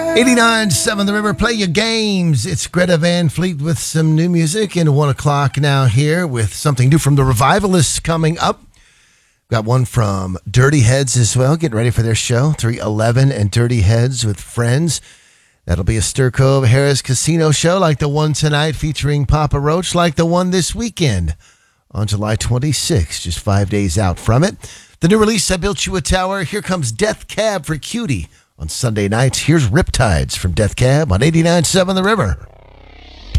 89.7 The River. Play your games. It's Greta Van Fleet with some new music. And 1 o'clock now here with something new from the Revivalists coming up. Got one from Dirty Heads as well. Getting ready for their show. 311 and Dirty Heads with Friends. That'll be a Stir Cove Harris Casino show like the one tonight featuring Papa Roach, like the one this weekend on July 26th, just 5 days out from it. The new release, I Built You a Tower. Here comes Death Cab for Cutie on Sunday nights. Here's Riptides from Death Cab on 89.7 The River.